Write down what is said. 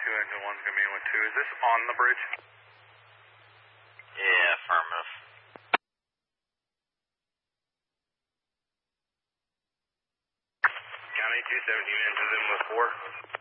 engine 1's going to be in with 2. Is this on the bridge? Yeah, affirmative. County 217 engines in with 4.